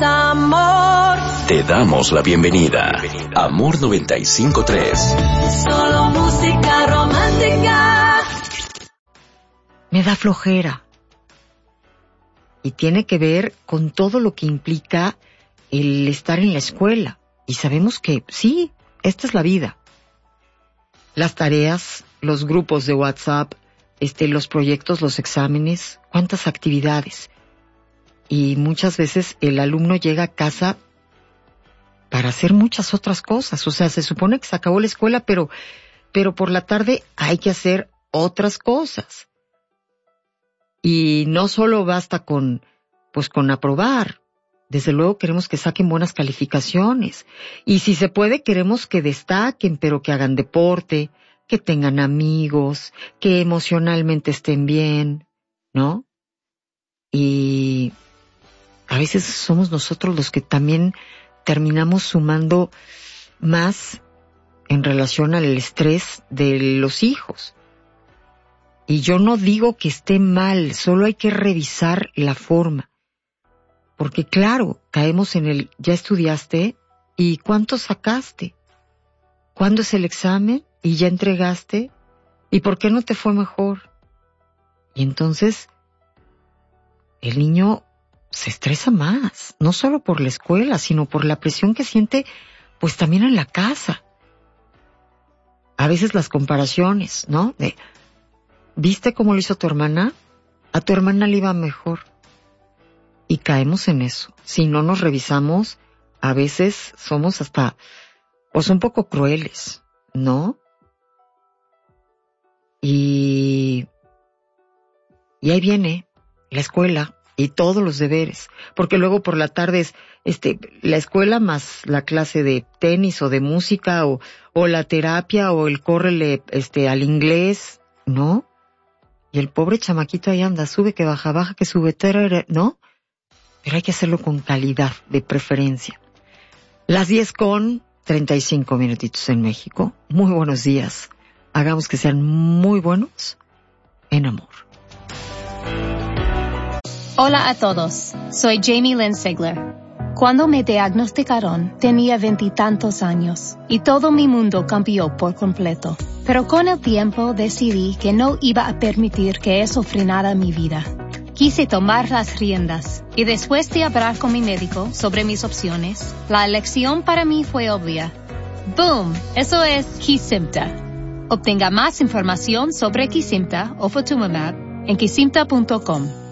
amor. Te damos la bienvenida. Amor 95.3. Solo música romántica. Me da flojera. Y tiene que ver con todo lo que implica el estar en la escuela. Y sabemos que sí, esta es la vida. Las tareas, los grupos de WhatsApp, los proyectos, los exámenes, cuántas actividades. Y muchas veces el alumno llega a casa para hacer muchas otras cosas. O sea, se supone que se acabó la escuela, pero por la tarde hay que hacer otras cosas. Y no solo basta con aprobar. Desde luego queremos que saquen buenas calificaciones. Y si se puede, queremos que destaquen, pero que hagan deporte, que tengan amigos, que emocionalmente estén bien, ¿no? Y a veces somos nosotros los que también terminamos sumando más en relación al estrés de los hijos. Y yo no digo que esté mal, solo hay que revisar la forma. Porque claro, caemos en el, ¿ya estudiaste? ¿Y cuánto sacaste? ¿Cuándo es el examen? ¿Y ya entregaste? ¿Y por qué no te fue mejor? Y entonces, el niño se estresa más, no solo por la escuela, sino por la presión que siente, pues también en la casa. A veces las comparaciones, ¿no? ¿Viste cómo lo hizo tu hermana? A tu hermana le iba mejor. Y caemos en eso. Si no nos revisamos, a veces somos hasta, pues un poco crueles, ¿no? Y ahí viene la escuela y todos los deberes. Porque luego por la tarde es, la escuela más la clase de tenis o de música o la terapia o el córrele, al inglés, ¿no? Y el pobre chamaquito ahí anda, sube que baja que sube, ¿no? Pero hay que hacerlo con calidad, de preferencia. Las 10:35 minutitos en México. Muy buenos días. Hagamos que sean muy buenos en amor. Hola a todos. Soy Jamie Lynn Sigler. Cuando me diagnosticaron, tenía 20 y tantos años y todo mi mundo cambió por completo. Pero con el tiempo decidí que no iba a permitir que eso frenara mi vida. Quise tomar las riendas y después de hablar con mi médico sobre mis opciones, la elección para mí fue obvia. ¡Boom! Eso es Kesimpta. Obtenga más información sobre Kesimpta o Ofatumumab en kesimpta.com.